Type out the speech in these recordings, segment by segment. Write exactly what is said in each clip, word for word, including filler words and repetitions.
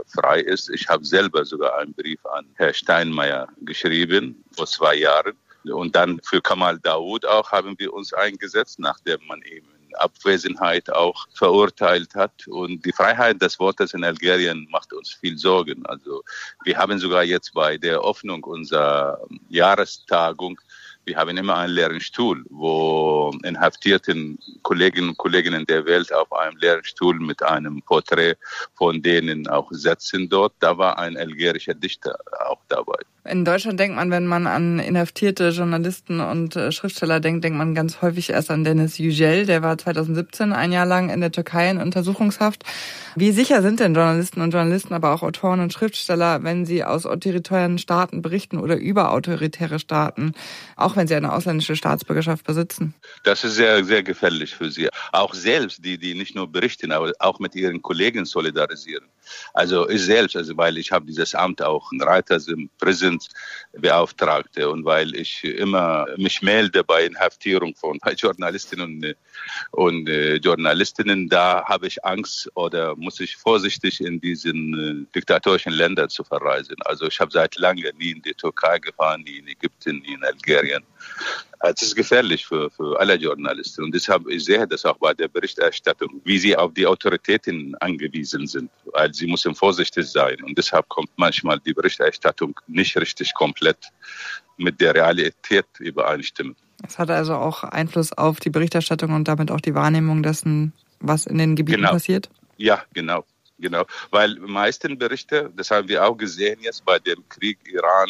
frei ist. Ich habe selber sogar einen Brief an Herrn Steinmeier geschrieben, vor zwei Jahren. Und dann für Kamal Daoud auch haben wir uns eingesetzt, nachdem man eben Abwesenheit auch verurteilt hat. Und die Freiheit des Wortes in Algerien macht uns viel Sorgen. Also wir haben sogar jetzt bei der Öffnung unserer Jahrestagung, wir haben immer einen leeren Stuhl, wo inhaftierten Kolleginnen und Kollegen der Welt auf einem leeren Stuhl mit einem Porträt von denen auch sitzen dort. Da war ein algerischer Dichter auch dabei. In Deutschland denkt man, wenn man an inhaftierte Journalisten und äh, Schriftsteller denkt, denkt man ganz häufig erst an Deniz Yücel. Der war zweitausendsiebzehn ein Jahr lang in der Türkei in Untersuchungshaft. Wie sicher sind denn Journalisten und Journalisten, aber auch Autoren und Schriftsteller, wenn sie aus autoritären Staaten berichten oder über autoritäre Staaten, auch wenn sie eine ausländische Staatsbürgerschaft besitzen? Das ist sehr, sehr gefährlich für sie. Auch selbst, die, die nicht nur berichten, aber auch mit ihren Kollegen solidarisieren. Also ich selbst, also weil ich habe dieses Amt auch in Reuters im Präsent beauftragte und weil ich immer mich melde bei Inhaftierung von Journalistinnen und, und äh, Journalistinnen, da habe ich Angst oder muss ich vorsichtig in diesen äh, diktatorischen Ländern zu verreisen. Also ich habe seit langem nie in die Türkei gefahren, nie in Ägypten, nie in Algerien. Es ist gefährlich für, für alle Journalisten und deshalb ich sehe das auch bei der Berichterstattung, wie sie auf die Autoritäten angewiesen sind, weil sie müssen vorsichtig sein und deshalb kommt manchmal die Berichterstattung nicht richtig komplett mit der Realität übereinstimmen. Es hat also auch Einfluss auf die Berichterstattung und damit auch die Wahrnehmung dessen, was in den Gebieten genau. passiert? Ja, genau. Genau, weil die meisten Berichte, das haben wir auch gesehen jetzt bei dem Krieg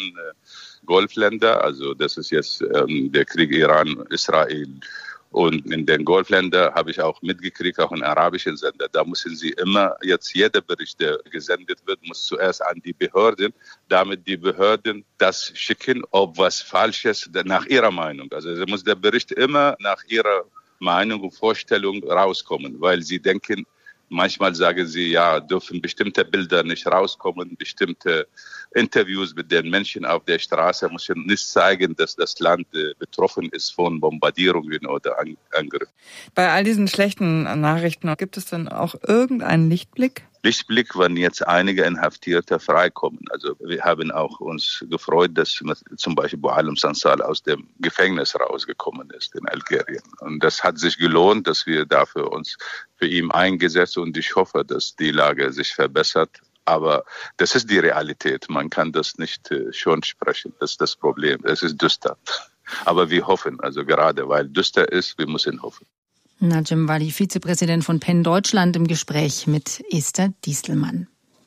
Iran-Golfländer, also das ist jetzt ähm, der Krieg Iran-Israel und in den Golfländern habe ich auch mitgekriegt, auch in arabischen Sendern, da müssen sie immer, jetzt jeder Bericht, der gesendet wird, muss zuerst an die Behörden, damit die Behörden das schicken, ob was Falsches, nach ihrer Meinung, also da muss der Bericht immer nach ihrer Meinung und Vorstellung rauskommen, weil sie denken, manchmal sagen sie, ja, dürfen bestimmte Bilder nicht rauskommen, bestimmte Interviews mit den Menschen auf der Straße müssen nicht zeigen, dass das Land betroffen ist von Bombardierungen oder Angriffen. Bei all diesen schlechten Nachrichten, gibt es denn auch irgendeinen Lichtblick? Lichtblick, wenn jetzt einige Inhaftierte freikommen. Also wir haben auch uns gefreut, dass zum Beispiel Boualem Sansal aus dem Gefängnis rausgekommen ist in Algerien. Und das hat sich gelohnt, dass wir dafür uns für ihn eingesetzt und ich hoffe, dass die Lage sich verbessert. Aber das ist die Realität. Man kann das nicht äh, schon sprechen. Das ist das Problem. Es ist düster. Aber wir hoffen, also gerade weil düster ist, wir müssen hoffen. Najem Wali, Vizepräsident von Penn Deutschland, im Gespräch mit Esther Diestelmann.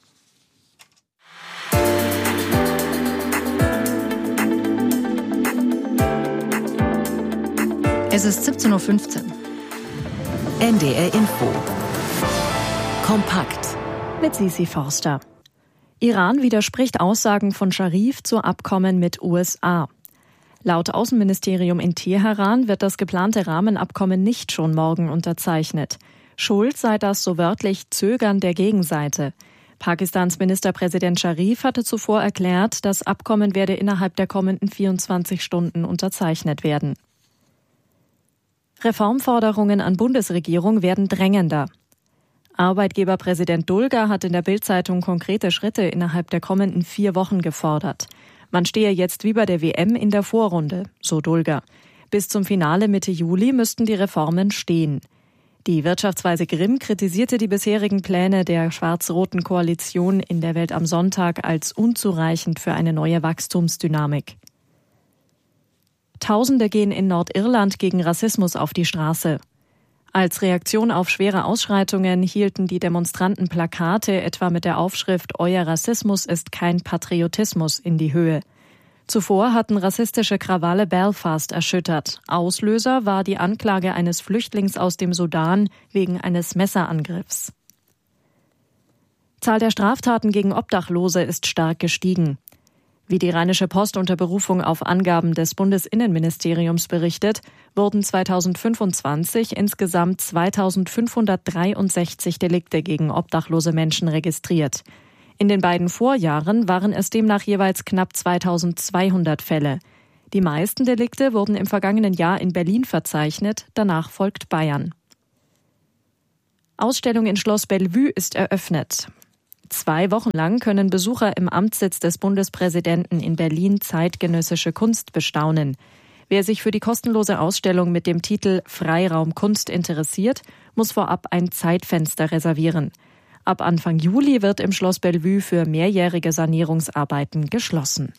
Es ist siebzehn Uhr fünfzehn. N D R Info. Kompakt. Mit Sisi Forster. Iran widerspricht Aussagen von Scharif zu Abkommen mit U S A. Laut Außenministerium in Teheran wird das geplante Rahmenabkommen nicht schon morgen unterzeichnet. Schuld sei das so wörtlich Zögern der Gegenseite. Pakistans Ministerpräsident Scharif hatte zuvor erklärt, das Abkommen werde innerhalb der kommenden vierundzwanzig Stunden unterzeichnet werden. Reformforderungen an Bundesregierung werden drängender. Arbeitgeberpräsident Dulger hat in der Bild-Zeitung konkrete Schritte innerhalb der kommenden vier Wochen gefordert. Man stehe jetzt wie bei der W M in der Vorrunde, so Dulger. Bis zum Finale Mitte Juli müssten die Reformen stehen. Die Wirtschaftsweise Grimm kritisierte die bisherigen Pläne der schwarz-roten Koalition in der Welt am Sonntag als unzureichend für eine neue Wachstumsdynamik. Tausende gehen in Nordirland gegen Rassismus auf die Straße. Als Reaktion auf schwere Ausschreitungen hielten die Demonstranten Plakate etwa mit der Aufschrift »Euer Rassismus ist kein Patriotismus« in die Höhe. Zuvor hatten rassistische Krawalle Belfast erschüttert. Auslöser war die Anklage eines Flüchtlings aus dem Sudan wegen eines Messerangriffs. Zahl der Straftaten gegen Obdachlose ist stark gestiegen. Wie die Rheinische Post unter Berufung auf Angaben des Bundesinnenministeriums berichtet, wurden zweitausendfünfundzwanzig insgesamt zweitausendfünfhundertdreiundsechzig Delikte gegen obdachlose Menschen registriert. In den beiden Vorjahren waren es demnach jeweils knapp zweitausendzweihundert Fälle. Die meisten Delikte wurden im vergangenen Jahr in Berlin verzeichnet, danach folgt Bayern. Ausstellung in Schloss Bellevue ist eröffnet. Zwei Wochen lang können Besucher im Amtssitz des Bundespräsidenten in Berlin zeitgenössische Kunst bestaunen. Wer sich für die kostenlose Ausstellung mit dem Titel Freiraum Kunst interessiert, muss vorab ein Zeitfenster reservieren. Ab Anfang Juli wird im Schloss Bellevue für mehrjährige Sanierungsarbeiten geschlossen.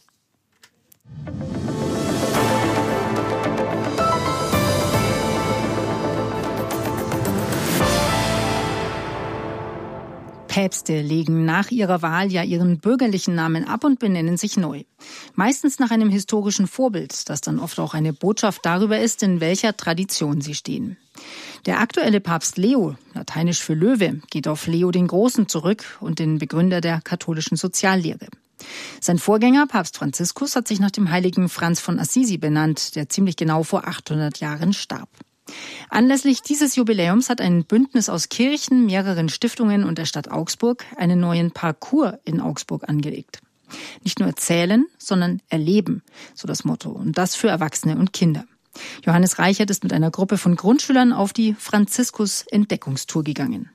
Päpste legen nach ihrer Wahl ja ihren bürgerlichen Namen ab und benennen sich neu. Meistens nach einem historischen Vorbild, das dann oft auch eine Botschaft darüber ist, in welcher Tradition sie stehen. Der aktuelle Papst Leo, lateinisch für Löwe, geht auf Leo den Großen zurück und den Begründer der katholischen Soziallehre. Sein Vorgänger, Papst Franziskus, hat sich nach dem heiligen Franz von Assisi benannt, der ziemlich genau vor achthundert Jahren starb. Anlässlich dieses Jubiläums hat ein Bündnis aus Kirchen, mehreren Stiftungen und der Stadt Augsburg einen neuen Parcours in Augsburg angelegt. Nicht nur erzählen, sondern erleben, so das Motto. Und das für Erwachsene und Kinder. Johannes Reichert ist mit einer Gruppe von Grundschülern auf die Franziskus-Entdeckungstour gegangen.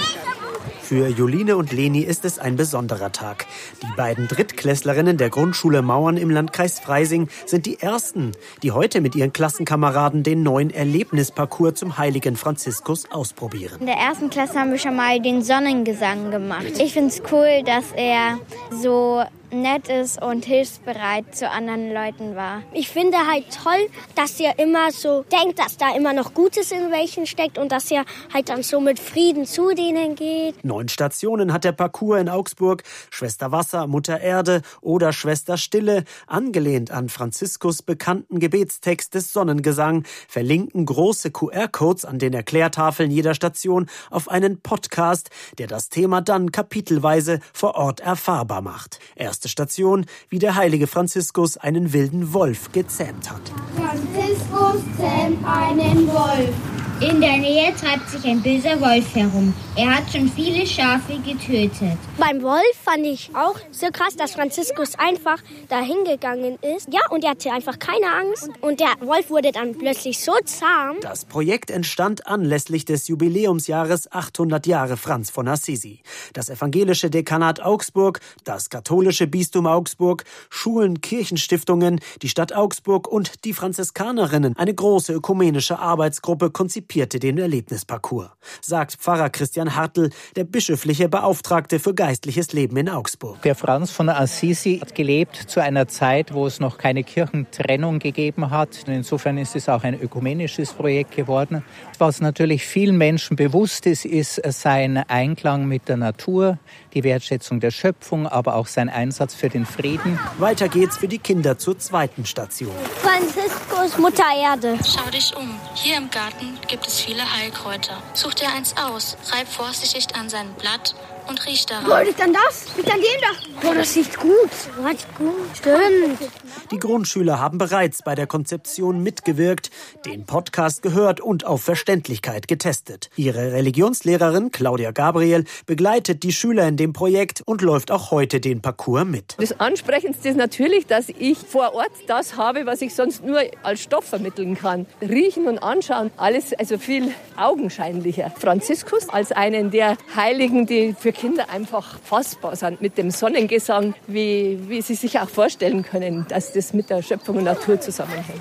Für Joline und Leni ist es ein besonderer Tag. Die beiden Drittklässlerinnen der Grundschule Mauern im Landkreis Freising sind die ersten, die heute mit ihren Klassenkameraden den neuen Erlebnisparcours zum heiligen Franziskus ausprobieren. In der ersten Klasse haben wir schon mal den Sonnengesang gemacht. Ich finde es cool, dass er so nett ist und hilfsbereit zu anderen Leuten war. Ich finde halt toll, dass er immer so denkt, dass da immer noch Gutes in welchen steckt und dass er halt dann so mit Frieden zu denen geht. Neun Stationen hat der Parcours in Augsburg. Schwester Wasser, Mutter Erde oder Schwester Stille, angelehnt an Franziskus bekannten Gebetstext des Sonnengesang, verlinken große Q R-Codes an den Erklärtafeln jeder Station auf einen Podcast, der das Thema dann kapitelweise vor Ort erfahrbar macht. Erste Station, wie der heilige Franziskus einen wilden Wolf gezähmt hat. Franziskus zähmt einen Wolf. In der Nähe treibt sich ein böser Wolf herum. Er hat schon viele Schafe getötet. Beim Wolf fand ich auch so krass, dass Franziskus einfach da hingegangen ist. Ja, und er hatte einfach keine Angst. Und der Wolf wurde dann plötzlich so zahm. Das Projekt entstand anlässlich des Jubiläumsjahres achthundert Jahre Franz von Assisi. Das evangelische Dekanat Augsburg, das katholische Bistum Augsburg, Schulen, Kirchenstiftungen, die Stadt Augsburg und die Franziskanerinnen, eine große ökumenische Arbeitsgruppe, konzipierte den Erlebnisparcours, sagt Pfarrer Christian Hartl, der bischöfliche Beauftragte für geistliches Leben in Augsburg. Der Franz von Assisi hat gelebt zu einer Zeit, wo es noch keine Kirchentrennung gegeben hat. Insofern ist es auch ein ökumenisches Projekt geworden. Was natürlich vielen Menschen bewusst ist, ist sein Einklang mit der Natur, die Wertschätzung der Schöpfung, aber auch sein Einsatz für den Frieden. Weiter geht's für die Kinder zur zweiten Station. Franziskus, Mutter Erde. Schau dich um. Hier im Garten gibt es viele Heilkräuter. Such dir eins aus, reib vorsichtig an sein Blatt und riech daran. Boah, ist dann das? Ist dann dem da? Boah, das riecht gut. Riecht gut. Stimmt. Die Grundschüler haben bereits bei der Konzeption mitgewirkt, den Podcast gehört und auf Verständlichkeit getestet. Ihre Religionslehrerin Claudia Gabriel begleitet die Schüler in dem Projekt und läuft auch heute den Parcours mit. Das Ansprechendste ist natürlich, dass ich vor Ort das habe, was ich sonst nur als Stoff vermitteln kann. Riechen und anschauen, alles also viel augenscheinlicher. Franziskus als einen der Heiligen, die für Kinder einfach fassbar sind mit dem Sonnengesang, wie, wie sie sich auch vorstellen können, dass das mit der Schöpfung und Natur zusammenhängt.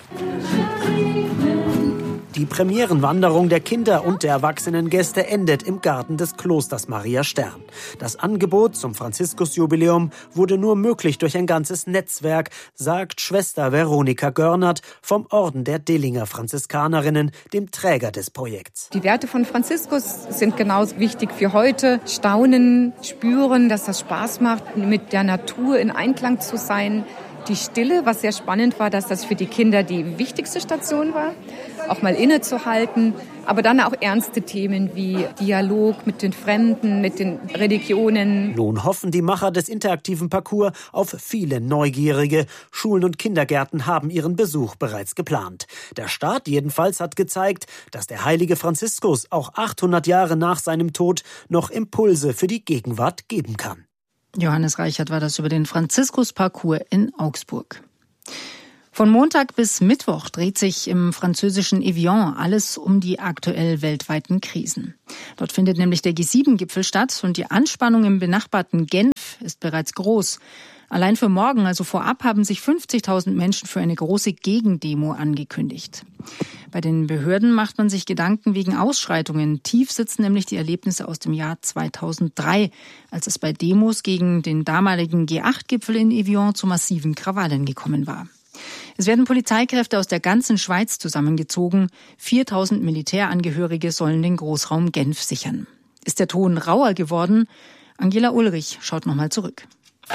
Die Premierenwanderung der Kinder und der erwachsenen Gäste endet im Garten des Klosters Maria Stern. Das Angebot zum Franziskusjubiläum wurde nur möglich durch ein ganzes Netzwerk, sagt Schwester Veronika Görnert vom Orden der Dillinger Franziskanerinnen, dem Träger des Projekts. Die Werte von Franziskus sind genauso wichtig für heute. Staunen, spüren, dass das Spaß macht, mit der Natur in Einklang zu sein. Die Stille, was sehr spannend war, dass das für die Kinder die wichtigste Station war, auch mal innezuhalten, aber dann auch ernste Themen wie Dialog mit den Fremden, mit den Religionen. Nun hoffen die Macher des interaktiven Parcours auf viele Neugierige. Schulen und Kindergärten haben ihren Besuch bereits geplant. Der Start jedenfalls hat gezeigt, dass der heilige Franziskus auch achthundert Jahre nach seinem Tod noch Impulse für die Gegenwart geben kann. Johannes Reichert war das über den Franziskus-Parcours in Augsburg. Von Montag bis Mittwoch dreht sich im französischen Evian alles um die aktuell weltweiten Krisen. Dort findet nämlich der G sieben Gipfel statt und die Anspannung im benachbarten Genf ist bereits groß. Allein für morgen, also vorab, haben sich fünfzigtausend Menschen für eine große Gegendemo angekündigt. Bei den Behörden macht man sich Gedanken wegen Ausschreitungen. Tief sitzen nämlich die Erlebnisse aus dem Jahr zweitausenddrei, als es bei Demos gegen den damaligen G acht Gipfel in Evian zu massiven Krawallen gekommen war. Es werden Polizeikräfte aus der ganzen Schweiz zusammengezogen. viertausend Militärangehörige sollen den Großraum Genf sichern. Ist der Ton rauer geworden? Angela Ulrich schaut nochmal zurück.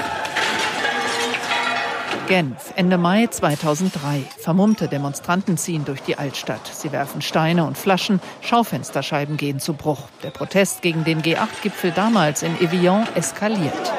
Genf, Ende Mai zweitausenddrei. Vermummte Demonstranten ziehen durch die Altstadt. Sie werfen Steine und Flaschen, Schaufensterscheiben gehen zu Bruch. Der Protest gegen den G acht Gipfel damals in Evian eskaliert.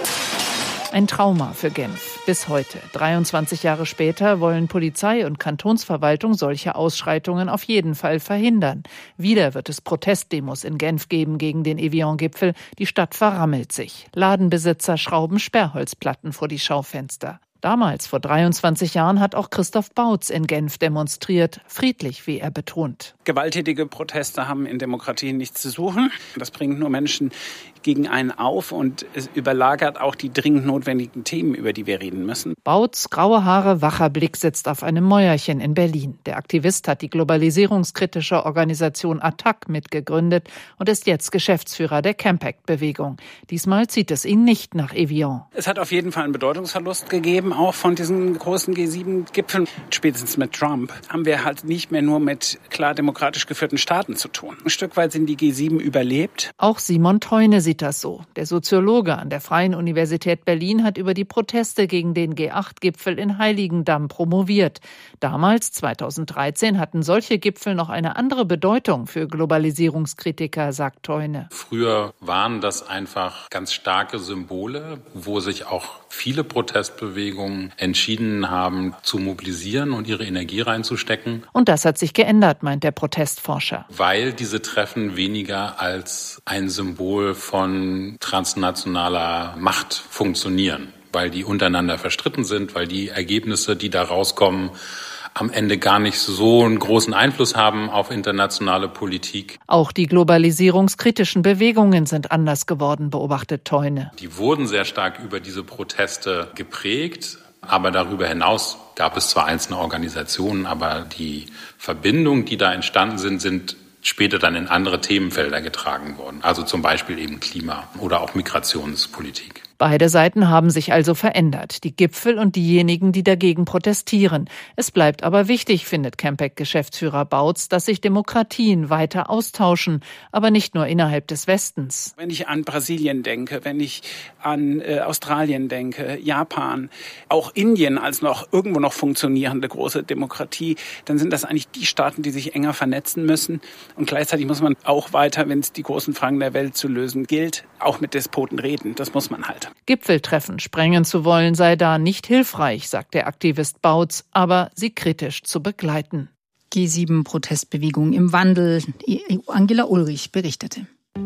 Ein Trauma für Genf. Bis heute, dreiundzwanzig Jahre später, wollen Polizei und Kantonsverwaltung solche Ausschreitungen auf jeden Fall verhindern. Wieder wird es Protestdemos in Genf geben gegen den Evian-Gipfel. Die Stadt verrammelt sich. Ladenbesitzer schrauben Sperrholzplatten vor die Schaufenster. Damals, vor dreiundzwanzig Jahren, hat auch Christoph Bautz in Genf demonstriert, friedlich, wie er betont. Gewalttätige Proteste haben in Demokratien nichts zu suchen. Das bringt nur Menschen gegen einen auf und es überlagert auch die dringend notwendigen Themen, über die wir reden müssen. Bautz, graue Haare, wacher Blick, sitzt auf einem Mäuerchen in Berlin. Der Aktivist hat die globalisierungskritische Organisation Attac mitgegründet und ist jetzt Geschäftsführer der Campact-Bewegung. Diesmal zieht es ihn nicht nach Evian. Es hat auf jeden Fall einen Bedeutungsverlust gegeben, auch von diesen großen G sieben Gipfeln. Spätestens mit Trump haben wir halt nicht mehr nur mit klar demokratisch geführten Staaten zu tun. Ein Stück weit sind die G sieben überlebt. Auch Simon Theune sieht das so. Der Soziologe an der Freien Universität Berlin hat über die Proteste gegen den G acht Gipfel in Heiligendamm promoviert. Damals, zweitausenddreizehn, hatten solche Gipfel noch eine andere Bedeutung für Globalisierungskritiker, sagt Theune. Früher waren das einfach ganz starke Symbole, wo sich auch viele Protestbewegungen entschieden haben, zu mobilisieren und ihre Energie reinzustecken. Und das hat sich geändert, meint der Protestforscher. Weil diese Treffen weniger als ein Symbol von transnationaler Macht funktionieren. Weil die untereinander verstritten sind, weil die Ergebnisse, die da rauskommen, am Ende gar nicht so einen großen Einfluss haben auf internationale Politik. Auch die globalisierungskritischen Bewegungen sind anders geworden, beobachtet Theune. Die wurden sehr stark über diese Proteste geprägt, aber darüber hinaus gab es zwar einzelne Organisationen, aber die Verbindungen, die da entstanden sind, sind später dann in andere Themenfelder getragen worden. Also zum Beispiel eben Klima oder auch Migrationspolitik. Beide Seiten haben sich also verändert, die Gipfel und diejenigen, die dagegen protestieren. Es bleibt aber wichtig, findet Campact-Geschäftsführer Bautz, dass sich Demokratien weiter austauschen, aber nicht nur innerhalb des Westens. Wenn ich an Brasilien denke, wenn ich an äh, Australien denke, Japan, auch Indien als noch irgendwo noch funktionierende große Demokratie, dann sind das eigentlich die Staaten, die sich enger vernetzen müssen. Und gleichzeitig muss man auch weiter, wenn es die großen Fragen der Welt zu lösen gilt, auch mit Despoten reden. Das muss man halt. Gipfeltreffen sprengen zu wollen sei da nicht hilfreich, sagt der Aktivist Bautz, aber sie kritisch zu begleiten. G sieben Protestbewegung im Wandel. Angela Ulrich berichtete.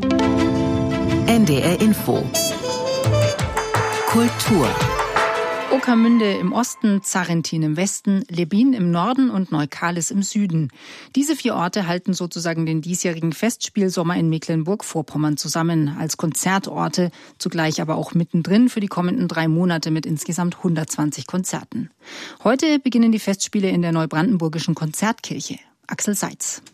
N D R Info. Kultur. Ueckermünde im Osten, Zarrentin im Westen, Lebin im Norden und Neukalis im Süden. Diese vier Orte halten sozusagen den diesjährigen Festspielsommer in Mecklenburg-Vorpommern zusammen als Konzertorte, zugleich aber auch mittendrin für die kommenden drei Monate mit insgesamt hundertzwanzig Konzerten. Heute beginnen die Festspiele in der Neubrandenburgischen Konzertkirche. Axel Seitz.